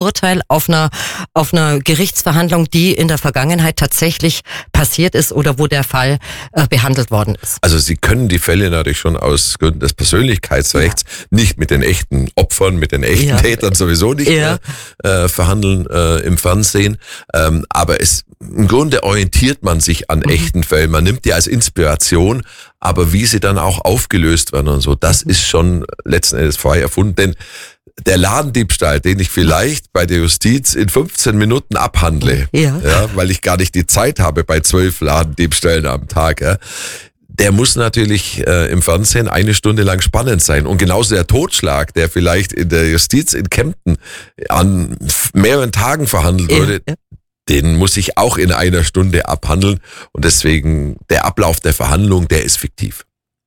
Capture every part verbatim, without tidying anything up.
Urteil auf einer, auf einer Gerichtsverhandlung, die in der Vergangenheit tatsächlich passiert ist oder wo der Fall äh, behandelt worden ist. Also Sie können die Fälle natürlich schon aus Gründen des Persönlichkeitsrechts ja. nicht mit den echten Opfern, mit den echten ja. Tätern sowieso nicht ja. äh, verhandeln äh, im Fernsehen. Ähm, aber es im Grunde orientiert man sich an mhm. echten Fällen. Man nimmt die als Inspiration, aber wie sie dann auch aufgelöst werden und so, das ist schon letzten Endes frei erfunden. Denn der Ladendiebstahl, den ich vielleicht bei der Justiz in fünfzehn Minuten abhandle, ja. Ja, weil ich gar nicht die Zeit habe bei zwölf Ladendiebstählen am Tag, ja, der muss natürlich äh, im Fernsehen eine Stunde lang spannend sein. Und genauso der Totschlag, der vielleicht in der Justiz in Kempten an mehreren Tagen verhandelt wurde, ja. den muss ich auch in einer Stunde abhandeln. Und deswegen der Ablauf der Verhandlung, der ist fiktiv.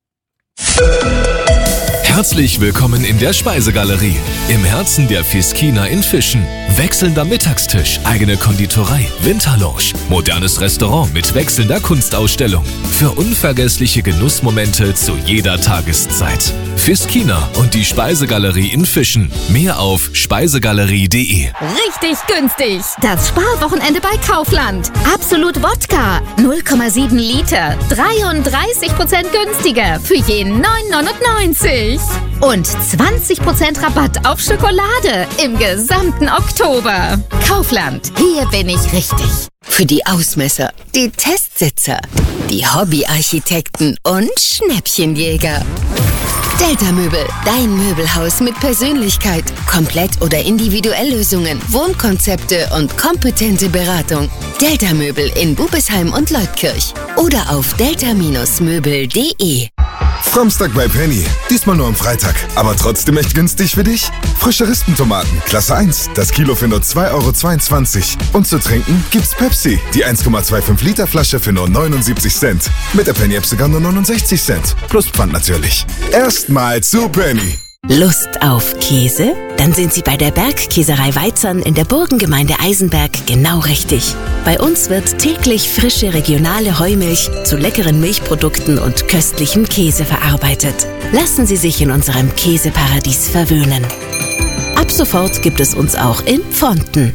Herzlich willkommen in der Speisegalerie, im Herzen der Fiskina in Fischen. Wechselnder Mittagstisch, eigene Konditorei, Winterlounge, modernes Restaurant mit wechselnder Kunstausstellung. Für unvergessliche Genussmomente zu jeder Tageszeit. Fiskina und die Speisegalerie in Fischen. Mehr auf speisegalerie punkt de. Richtig günstig! Das Sparwochenende bei Kaufland. Absolut Wodka, null Komma sieben Liter, dreiunddreißig Prozent günstiger für je neun neunundneunzig. Und zwanzig Prozent Rabatt auf Schokolade im gesamten Oktober. Kaufland, hier bin ich richtig. Für die Ausmesser, die Testsitzer, die Hobbyarchitekten und Schnäppchenjäger. Delta Möbel, dein Möbelhaus mit Persönlichkeit, Komplett- oder Individuelllösungen, Wohnkonzepte und kompetente Beratung. Delta Möbel in Bubesheim und Leutkirch oder auf delta Möbel punkt de. Samstag bei Penny. Diesmal nur am Freitag. Aber trotzdem echt günstig für dich? Frische Rispentomaten, Klasse eins. Das Kilo für nur zwei Euro zweiundzwanzig. Und zu trinken gibt's Pepsi. Die eins Komma fünfundzwanzig Liter Flasche für nur neunundsiebzig Cent. Mit der Penny-App sogar nur neunundsechzig Cent. Plus Pfand natürlich. Erstmal zu Penny. Lust auf Käse? Dann sind Sie bei der Bergkäserei Weizern in der Burgengemeinde Eisenberg genau richtig. Bei uns wird täglich frische regionale Heumilch zu leckeren Milchprodukten und köstlichem Käse verarbeitet. Lassen Sie sich in unserem Käseparadies verwöhnen. Ab sofort gibt es uns auch in Pfonten.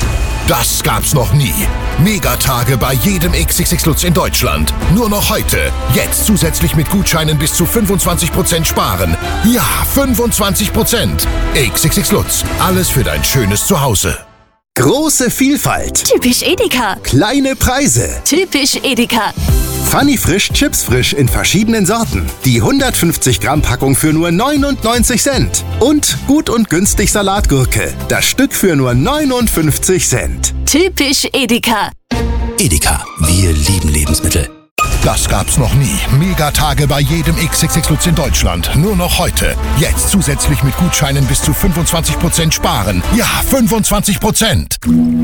Das gab's noch nie. Megatage bei jedem X X X Lutz in Deutschland. Nur noch heute. Jetzt zusätzlich mit Gutscheinen bis zu fünfundzwanzig Prozent sparen. Ja, fünfundzwanzig Prozent. X X X Lutz. Alles für dein schönes Zuhause. Große Vielfalt. Typisch Edeka. Kleine Preise. Typisch Edeka. Funny Frisch Chips Frisch in verschiedenen Sorten. Die hundertfünfzig Gramm Packung für nur neunundneunzig Cent. Und gut und günstig Salatgurke. Das Stück für nur neunundfünfzig Cent. Typisch Edeka. Edeka, wir lieben Lebensmittel. Das gab's noch nie. Megatage bei jedem X X X Lutz in Deutschland. Nur noch heute. Jetzt zusätzlich mit Gutscheinen bis zu fünfundzwanzig Prozent sparen. Ja, fünfundzwanzig Prozent.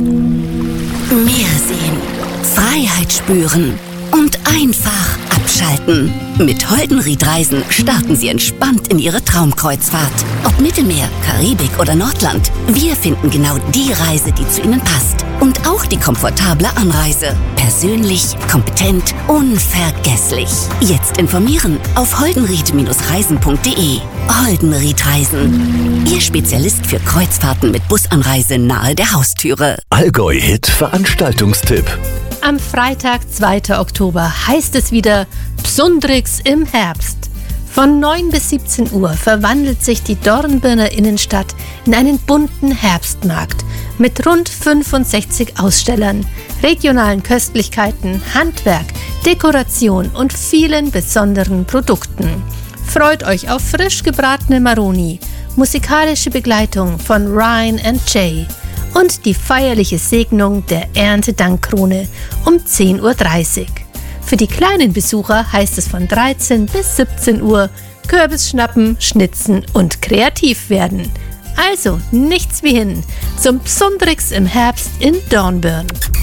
Meer sehen, Freiheit spüren und einfach abschalten. Mit Holdenried-Reisen starten Sie entspannt in Ihre Traumkreuzfahrt. Ob Mittelmeer, Karibik oder Nordland, wir finden genau die Reise, die zu Ihnen passt. Und auch die komfortable Anreise. Persönlich, kompetent, unvergesslich. Jetzt informieren auf holdenried Reisen punkt de. Holdenried Reisen. Ihr Spezialist für Kreuzfahrten mit Busanreise nahe der Haustüre. Allgäu-Hit Veranstaltungstipp. Am Freitag, zweiten Oktober, heißt es wieder Psundrix im Herbst. Von neun bis siebzehn Uhr verwandelt sich die Dornbirner Innenstadt in einen bunten Herbstmarkt mit rund fünfundsechzig Ausstellern, regionalen Köstlichkeiten, Handwerk, Dekoration und vielen besonderen Produkten. Freut euch auf frisch gebratene Maroni, musikalische Begleitung von Ryan and Jay und die feierliche Segnung der Erntedankkrone um zehn Uhr dreißig. Für die kleinen Besucher heißt es von dreizehn bis siebzehn Uhr Kürbis schnappen, schnitzen und kreativ werden. Also nichts wie hin zum Psundrix im Herbst in Dornbirn.